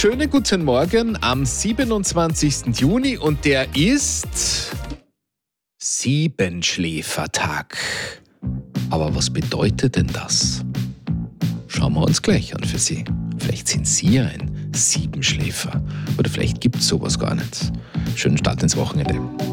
schönen guten Morgen am 27. Juni und der ist Siebenschläfertag. Aber was bedeutet denn das? Schauen wir uns gleich an für Sie. Vielleicht sind Sie ja ein Siebenschläfer oder vielleicht gibt es sowas gar nicht. Schönen Start ins Wochenende.